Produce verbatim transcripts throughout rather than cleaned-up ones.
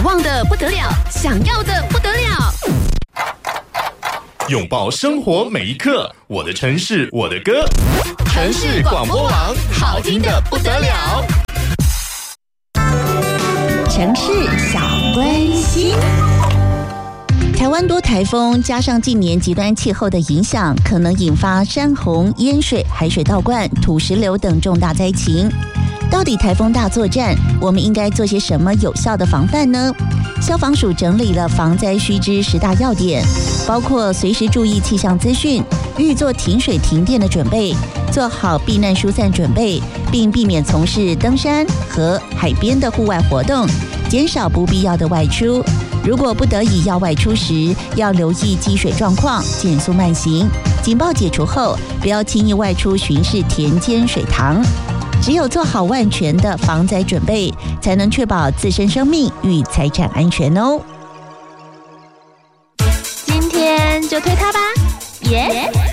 望的不得了，想要的不得了。 拥抱生活每一刻，我的城市，我的歌。城市广播网，好听的不得了。 城市小关心。台湾多台风加上近年极端气候的影响，可能引发山洪、淹水、海水倒灌、土石流等重大灾情。到底台风大作战，我们应该做些什么有效的防范呢？消防署整理了防灾须知十大要点，包括随时注意气象资讯，预做停水停电的准备，做好避难疏散准备，并避免从事登山和海边的户外活动，减少不必要的外出。如果不得已要外出时，要留意积水状况，减速慢行。警报解除后，不要轻易外出巡视田间水塘。只有做好万全的防灾准备，才能确保自身生命与财产安全哦。 今天就推它吧，耶、yeah!！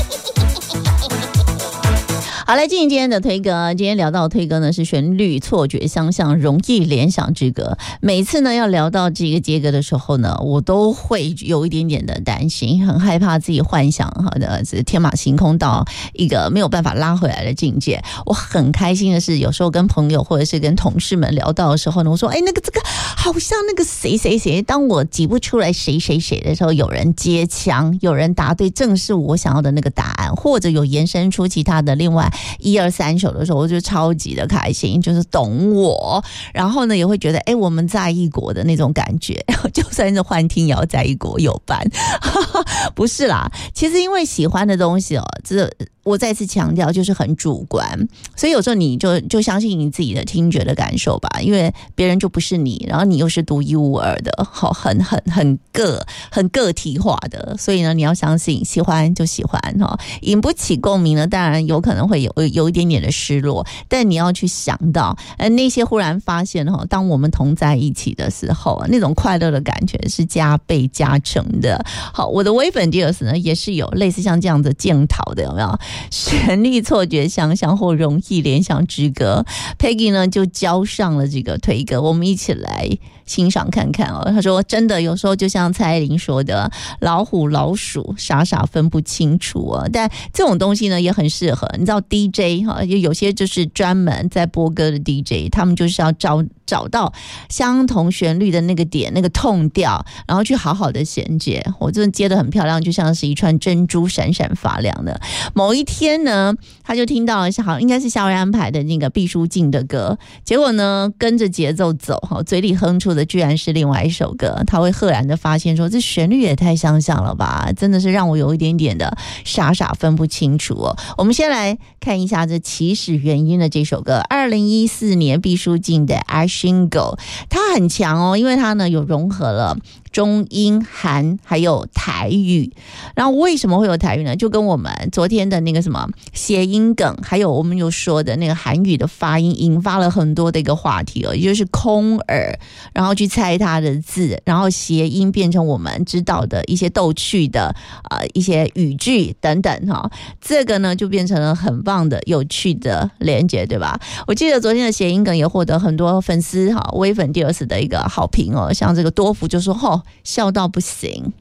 好，来进行今天的推歌。今天聊到的推歌呢，是旋律错觉相像，容易联想之歌。每次呢要聊到这个接歌的时候呢，我都会有一点点的担心，很害怕自己幻想哈的是天马行空到一个没有办法拉回来的境界。我很开心的是，有时候跟朋友或者是跟同事们聊到的时候呢，我说：“哎，那个这个好像那个谁谁谁。”当我挤不出来谁谁谁的时候，有人接枪，有人答对，正是我想要的那个答案，或者有延伸出其他的另外一二三首的时候，我就超级的开心，就是懂我，然后呢也会觉得哎，我们在一国的那种感觉，就算是幻听也要在一国有伴。不是啦，其实因为喜欢的东西哦，这我再次强调就是很主观，所以有时候你就就相信你自己的听觉的感受吧，因为别人就不是你，然后你又是独一无二的，好，很很很个很个体化的，所以呢你要相信，喜欢就喜欢哈，引不起共鸣呢，当然有可能会有有一点点的失落，但你要去想到，呃，那些忽然发现哈，当我们同在一起的时候，那种快乐的感觉是加倍加成的。好，我的微粉 Dears 呢也是有类似像这样的检讨的，有没有？旋律错觉相像或容易联想之歌 ，Peggy 呢就交上了这个推歌，我们一起来欣赏看看哦。他说：“真的，有时候就像蔡依林说的，老虎老鼠傻傻分不清楚啊。但这种东西呢也很适合，你知道 D J 哈，有些就是专门在播歌的 D J， 他们就是要找找到相同旋律的那个点、那个痛调，然后去好好的衔接。我真的接得很漂亮，就像是一串珍珠闪闪发亮的。某一天呢，他就听到了好应该是夏威安排的那个毕书尽的歌，结果呢跟着节奏走，嘴里哼出的居然是另外一首歌，他会赫然的发现说，这旋律也太相像了吧，真的是让我有一点点的傻傻分不清楚哦。我们先来看一下这起始原因的这首歌，二零一四年毕书尽的 I Shingle， 它很强哦，因为它呢有融合了中英韩还有台语。然后为什么会有台语呢？就跟我们昨天的那个什么谐音梗，还有我们有说的那个韩语的发音，引发了很多的一个话题哦，也就是空耳，然后去猜它的字，然后谐音变成我们知道的一些逗趣的呃一些语句等等哈、哦，这个呢就变成了很棒的有趣的连结，对吧？我记得昨天的谐音梗也获得很多粉丝哈微粉 Dears 的一个好评哦，像这个多福就说哦笑到不行。